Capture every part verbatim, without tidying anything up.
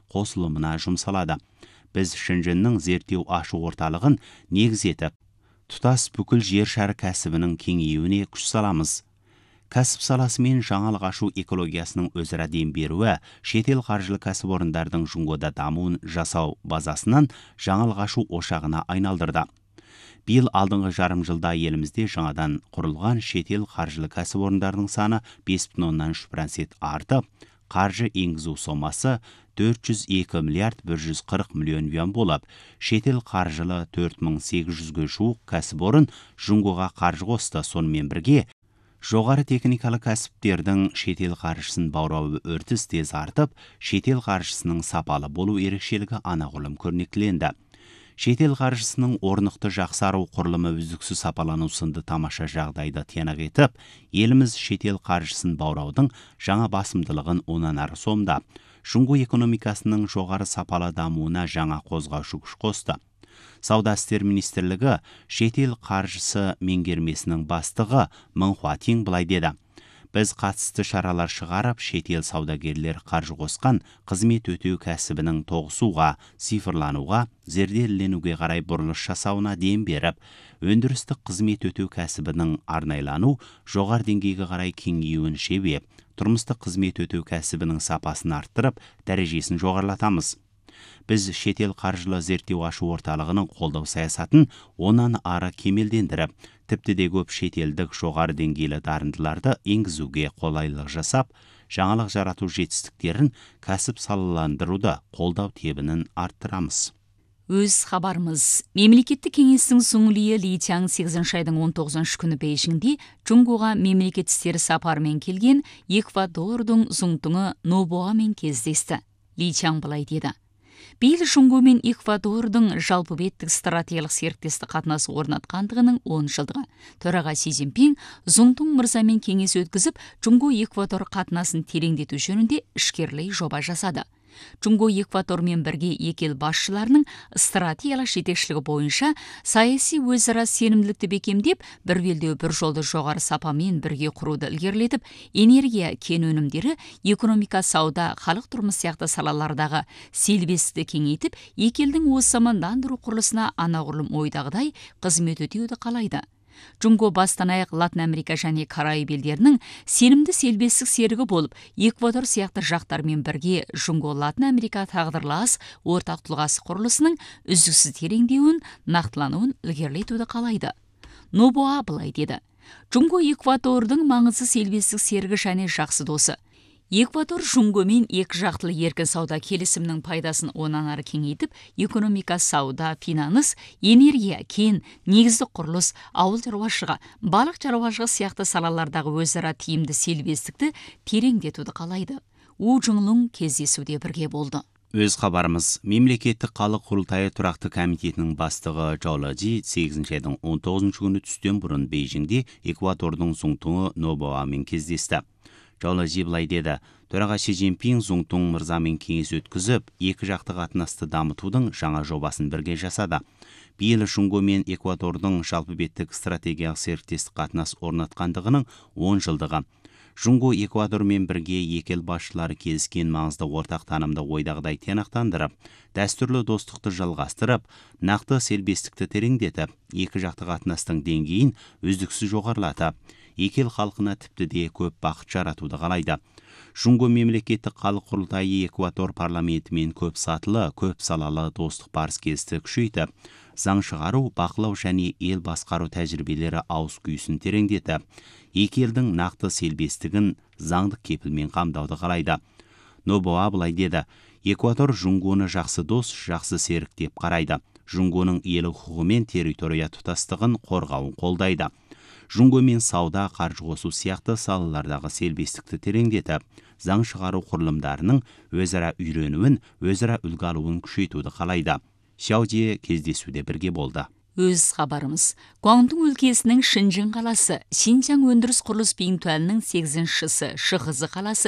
қосылымына жұмсалады. Біз Шэньчжэннің зерттеу ашу орталығын негіз етіп, тұтас бүкіл жер шары кәсібінің кеңеюіне күш саламыз. Кәсіп саласы мен жаңалық ашу экологиясының өзара дем беруі шетел қаржылы кәсіпорындардың Жунгода дамуын жасау базасынан жаңалық ашу ошағына айналдырды. Биыл алдыңғы жарым жылда елімізде жаңадан құрылған шетел қаржылы кәсіпорындардың саны бес бүтін оннан үш процент артып, қаржы енгізу сомасы төрт жүз екі миллиард бір жүз қырық миллион юан болып, шетел қаржылы төрт мың сегіз жүзге жуық кәсіпорын Жунгоға қаржы қосты. Сонымен бірге, жоғары техникалы кәсіптердің шетел қаржысын баурауы үрдіс тез артып, шетел қаржысының сапалы болу ерекшелігі анағұрлым көрнектіленді. Шетел қаржысының орнықты жақсару құрылымы үздіксіз сапалану сынды тамаша жағдайды тиянақ етіп, еліміз шетел қаржысын баураудың жаңа басымдылығын онан ары сомдап, Жунго экономикасының жоғары сапалы дамуына жаңа қозғаушы күш қосты. Сауда істер министрлігі шетел қаржысы меңгермесінің бастығы Мэн Хуатинг былай деді: Біз қатысты шаралар шығарып, шетел саудагерлер қаржы қосқан қызмет өтеу кәсібінің тоғысуға, цифрлануға, зерделенуге қарай бұрылыс жасауына дем беріп, өндірістік қызмет өтеу кәсібінің арнайлану, жоғары деңгейге қарай кеңеюін шебеп, тұрмыстық қызмет өтеу кәсібінің сапасын арттырып, дәрежесін жоғарылатамыз. Біз шетел қаржылы зерттеу ашу орталығының қолдау саясатын онан ары кемелдендіріп, тіпті де көп шетелдік жоғары деңгейлі дарындыларды енгізуге қолайлық жасап, жаңалық жарату жетістіктерін кәсіп салаландыруды қолдау тебінін арттырамыз. Өз хабарымыз. Мемлекеттік кеңестің Суңлие Ли Чаң сегізінші айдың он тоғызыншы күні Бейжіңде Жунгоға мемлекет істері сапарымен келген Эквадордың Зуңтуңы Нобоамен кездесті. Ли Чаң былай деді: Биыл Жунго мен Эквадордың жалпы беттік стратегиялық серіктестік қатынасы орнатқандығының он жылдығы. Төраға Си Цзиньпин Зуңтуң мырзамен кеңес өткізіп, Жунго-Эквадор қатынасын тереңдету жөнінде ішкерлей жоба жасады. Жунго-Эквадормен бірге екі ел басшыларының стратегиялық жетекшілігі бойынша саяси өзара сенімділікті бекемдеп, бір белдеу бір жолды жоғары сапамен бірге құруды ілгерілетіп, энергия, кен өнімдері, экономика, сауда, халық тұрмысы сияқты салалардағы селбесті кеңейтіп, екі елдің осы мамандандыру құрылысына анағұрлым ойдағыдай қызмет өтеуді қалайды. Жунго бастан аяқ Латын Америка және Караиб елдерінің сенімді селбестік серігі болып, Эквадор сияқты жақтармен бірге Жунго Латын Америка тағдырлас ортақ тұлғасы құрылысының үздіксіз тереңдеуін, нақтылануын ілгерілетуді қалайды. Нобоа былай деді: Жунго Эквадордың маңызды селбестік серігі және жақсы досы. Эквадор Жунгомен екі жақтылы еркін сауда келісімнің пайдасын онан ары кеңейтіп, экономика, сауда, финанс, энергия, кен, негізді құрылыс, ауыл шаруашылығы, балық шаруашылығы сияқты салалардағы өзара тиімді селбестікті тереңдетуді қалайды. У Жунлун кездесуде бірге болды. Өз хабарымыз. Мемлекеттік халық құрылтайы тұрақты комитетінің бастығы Чжао Лэжи сегізінші айдың он тоғызыншы күні түстен бұрын Бейжіңде Эквадордың Зуңтуңы Нобоамен кездесті. Чжао Лэжи былай деді: Төраға Си Цзиньпин Зуңтуң мырзамен кеңес өткізіп, екі жақты қатынасты дамытудың жаңа жобасын бірге жасады. Биыл Жунго мен Эквадордың жалпы беттік стратегиялық серіктестік қатынас орнатқандығының он жылдығы. Жунго Эквадормен бірге екі ел басшылары келіскен маңызды ортақ танымды ойдағыдай тиянақтандырып, дәстүрлі достықты жалғастырып, нақты селбестікті тереңдетіп, екі жақты қатынастың деңгейін үздіксіз жоғарылатып, екі ел халқына тіпті де көп бақыт жаратуды қалайды. Жунго мемлекеттік халық құрылтайы Эквадор парламентімен көп сатылы, көп салалы достық барыс келісті күшейтіп, заң шығару, бақылау және ел басқару тәжірибелері ауыз күйісін тереңдетіп, екі елдің нақты селбестігін заңдық кепілмен қамдауды қалайды. Нобоа былай деді: Эквадор Жунгоны жақсы дос, жақсы серік деп қарайды. Жунгоның ел құқығы мен территория тұтастығын қорғауын қолдайды. Жунгомен сауда, қаржы қосу сияқты салалардағы селбестікті тереңдетіп, заң шығару құрылымдарының өзара үйренуін, өзара үлгі алуын күшейтуді қалайды. Шаужие кездесуде бірге болды. Өз хабарымыз. Гуандун өлкесінің Шэньчжэн қаласы, Синьцзян өндіріс құрылыс бейінтуәлінің сегізіншісі, Шыхызы қаласы,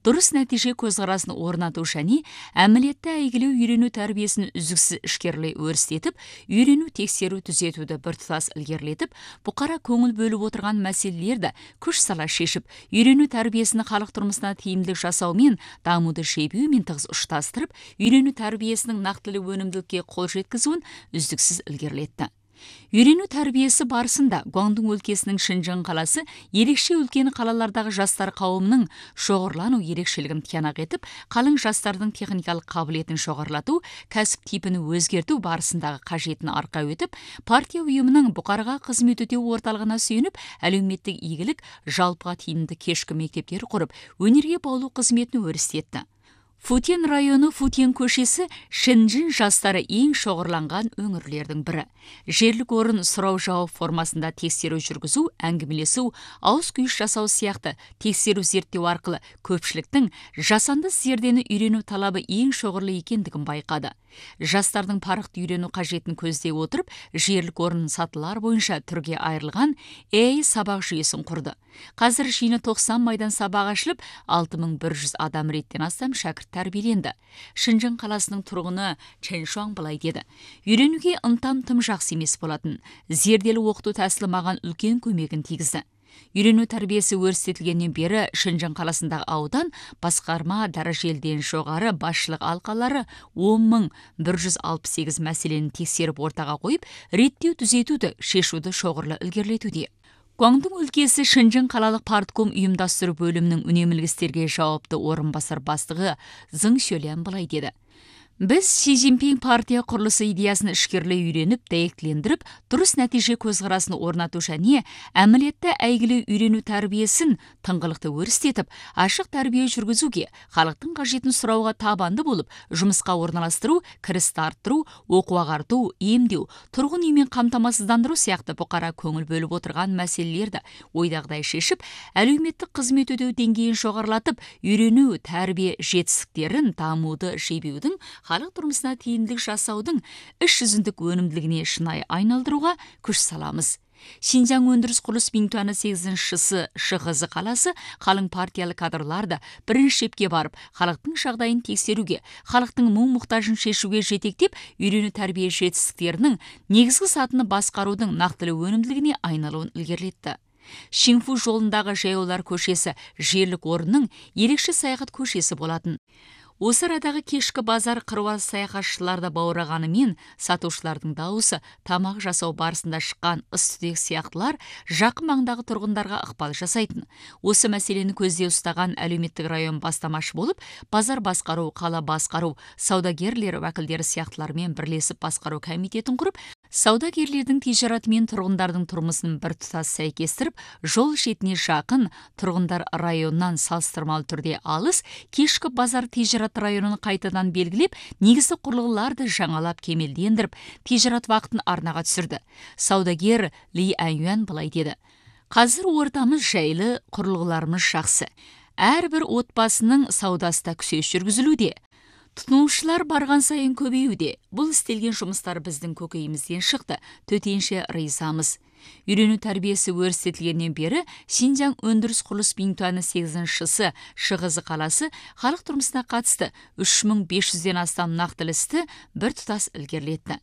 дұрыс нәтиже көзқарасын орнату және әмілетті әйгілеу үйрену тәрбиесін үздіксіз ішкерлей өрістетіп, үйрену тексеру түзетуді біртұтас ілгерілетіп, бұқара көңіл бөліп отырған мәселелерді күш сала шешіп, үйрену тәрбиесін халық тұрмысына тиімділік жасаумен, дамуды жебеумен тығыз ұштастырып, үйрену тәрбиесінің нақтылы өнімділікке қол жеткізуін үздіксіз ілгерілетті. Үйрену тәрбиесі барысында Гуандун өлкесінің Шэньчжэн қаласы ерекше үлкен қалалардағы жастар қауымының шоғырлану ерекшелігін тиянақ етіп, қалың жастардың техникалық қабілетін жоғарылату, кәсіп типін өзгерту барысындағы қажетін арқа өтіп, партия ұйымының бұқараға қызмет өтеу орталығына сүйеніп, әлеуметтік игілік, жалпыға тиімді кешкі мектептер құрып, өнерге баулу қызметін өрістетті. Футен районы Футен көшесі Шэньчжэн жастары ең шоғырланған өңірлердің бірі. Жерлік орын сұрау жауап формасында тексеру жүргізу, әңгімелесу, ауыз күйіш жасау сияқты тексеру зерттеу арқылы көпшіліктің жасанды зердені үйрену талабы ең шоғырлы екендігін байқады. Жастардың парықты үйрену қажетін көздей отырып, жерлік орын сатылар бойынша түрге айырылған эй сабақ жүйесін құрды. Қазір жиыны тоқсан майдан сабақ ашылып, алты мың бір жүз адам реттен астам шәкірт тәрбиеленді. Шэньчжэн қаласының тұрғыны Чэн Шуаң былай деді: үйренуге ынтам тым жақсы емес болатын. Зерделі оқыту тәсілі маған үлкен көмегін тигізді. Үйрену тәрбиесі өрістетілгеннен бері Шэньчжэн қаласындағы аудан басқарма дәрежелден жоғары басшылық алқалары он мың бір жүз алпыс сегіз мәселені тексеріп ортаға қойып, реттеу түзетуді шешуді шоғырлы ілгерілетуде. Гуандун өлкесі Шэньчжэн қалалық партком ұйымдастыру бөлімінің үнемілік істерге жауапты орынбасар бастығы Зың Шөлен былай деді: біз Си Цзиньпин партия құрылысы идеясын ішкерлей үйреніп, дәйектілендіріп, дұрыс нәтиже көзқарасын орнату және әмілетті әйгілі үйрену тәрбиесін тыңғылықты өрістетіп, ашық тәрбие жүргізуге, халықтың қажетін сұрауға табанды болып, жұмысқа орналастыру, кірісті арттыру, оқу ағарту, емдеу, тұрғын үймен қамтамасыздандыру сияқты бұқара көңіл бөліп отырған мәселелерді ойдағыдай шешіп, әлеуметтік қызмет өтеу деңгейін жоғарылатып, үйрену тәрбие жетістіктерін дамуды жебеудің, халық тұрмысына тиімділік жасаудың іс жүзіндік өнімділігіне шынайы айналдыруға күш саламыз. Шинжаң өндіріс құрылыс Минтуаны сегізіншісі Шығызы қаласы қалың партиялы кадрларды бірінші шепке барып, халықтың жағдайын тексеруге, халықтың мұң-мұқтажын шешуге жетектеп, үйрену тәрбие жетістіктерінің негізгі сатыны басқарудың нақтылы өнімділігіне айналуын ілгерілетті. Шинфу жолындағы жаяулар көшесі жерлік орынның ерекше саяхат көшесі болатын. Осы арадағы кешкі базар қыруар саяхатшыларды баурағанымен, сатушылардың дауысы, тамақ жасау барысында шыққан ыс-түтек сияқтылар жақын маңдағы тұрғындарға ықпал жасайтын. Осы мәселені көзде ұстаған әлеуметтік район бастамашы болып, базар басқару, қала басқару, саудагерлер уәкілдері сияқтылармен бірлесіп басқару комитетін құрып, саудагерлердің тижараты мен тұрғындардың тұрмысын бір тұтас сәйкестіріп, жол шетіне жақын, тұрғындар районнан салыстырмалы түрде алыс, кешкі базар тижарат районын қайтадан белгілеп, негізді құрылғыларды жаңалап кемелдендіріп, тижарат вақытын арнаға түсірді. Саудагер Ли Аньюан былай деді: қазір ортамыз жайлы, құрылғыларымыз жақсы. Әрбір отбасының саудасы да күшейе жүргізілуде. Тұтынушылар барған сайын көбеюде. Бұл істелген жұмыстар біздің көкейімізден шықты. Төтенше ризамыз. Үйрену тәрбиесі өрістетілгеннен бері Шинжаң өндіріс құрылыс Минтуаны сегізіншісі Шығызы қаласы халық тұрмысына қатысты үш мың бес жүзден астам нақты істі бір тұтас ілгерілетті.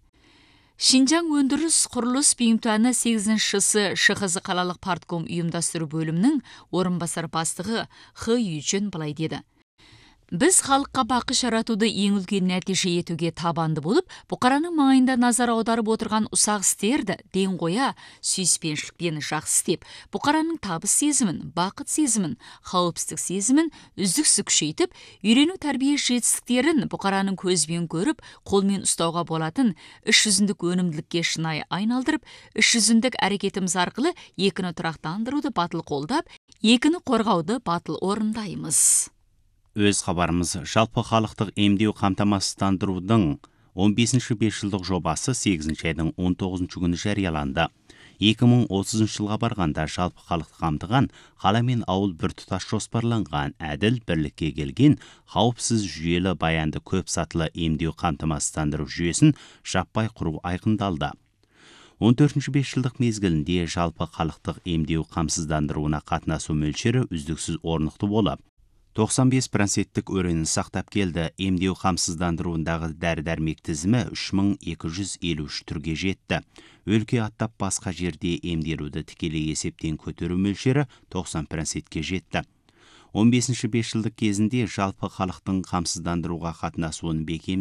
Шинжаң өндіріс құрылыс Минтуаны сегізіншісі Шығызы қалалық партком ұйымдастыру бөлімінің орынбасар бастығы Хы Юйчжэн былай деді: біз халыққа бақы жаратуды ең үлкен нәтиже етуге табанды болып, бұқараның маңайында назар аударып отырған ұсақ істерді ден қоя, сүйіспеншілікпен жақсы істеп, бұқараның табыс сезімін, бақыт сезімін, қауіпсіздік сезімін үздіксіз күшейтіп, үйрену тәрбие жетістіктерін бұқараның көзбен көріп, қолмен ұстауға болатын іс жүзіндік өнімділікке шынайы айналдырып, іс жүзіндік әрекетіміз арқылы екіні тұрақтандыруды батыл қолдап, екіні қорғауды батыл орындаймыз. Өз хабарымыз жалпы халықтық емдеу қамтамасыздандырудың он бесінші бесжылдық жобасы сегізінші айдың он тоғызыншы күні жарияланды. екі мың отызыншы жылға барғанда жалпы халықты қамтыған қала мен ауыл біртұтас жоспарланған әділ бірлікке келген қауіпсіз жүйелі баянды көп сатылы емдеу қамтамасыздандыру жүйесін жаппай құру айқындалды. он төртінші бесжылдық мезгілінде жалпы халықтық емдеу қамсыздандыруына қатынасу мөлшері үздіксіз орнықты болып, тоқсан бес проценттік өренін сақтап келді. Емдеу қамсыздандыруындағы дәрі-дәрмек тізімі үш мың екі жүз елу үш түрге жетті. Өлке аттап басқа жерде емделуді тікелей есептен көтеру мөлшері тоқсан процентке жетті. он бесінші бесжылдық кезінде жалпы халықтың қамсыздандыруға қатынасуын бекем